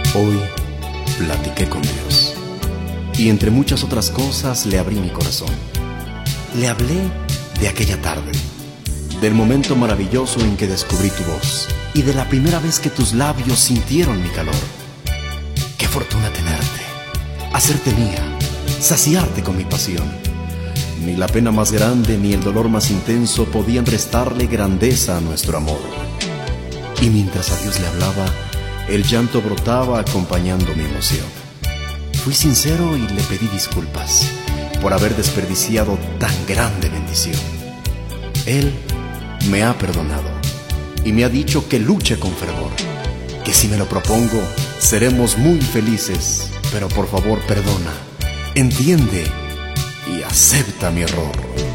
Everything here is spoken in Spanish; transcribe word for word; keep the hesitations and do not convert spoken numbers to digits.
Hoy platiqué con Dios y entre muchas otras cosas le abrí mi corazón. Le hablé de aquella tarde, del momento maravilloso en que descubrí tu voz y de la primera vez que tus labios sintieron mi calor. Qué fortuna tenerte, hacerte mía, saciarte con mi pasión. Ni la pena más grande ni el dolor más intenso podían restarle grandeza a nuestro amor. Y mientras a Dios le hablaba, el llanto brotaba acompañando mi emoción. Fui sincero y le pedí disculpas por haber desperdiciado tan grande bendición. Él me ha perdonado y me ha dicho que luche con fervor, que si me lo propongo seremos muy felices, pero por favor perdona, entiende y acepta mi error.